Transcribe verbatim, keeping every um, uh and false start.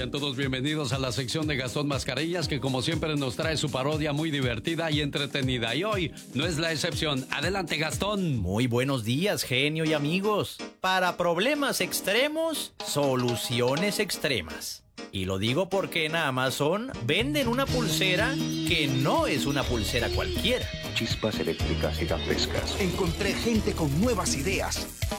Sean todos bienvenidos a la sección de Gastón Mascareñas, que como siempre nos trae su parodia muy divertida y entretenida. Y hoy no es la excepción. Adelante, Gastón. Muy buenos días, genio y amigos. Para problemas extremos, soluciones extremas. Y lo digo porque en Amazon venden una pulsera que no es una pulsera cualquiera. Chispas eléctricas gigantescas. Encontré gente con nuevas ideas.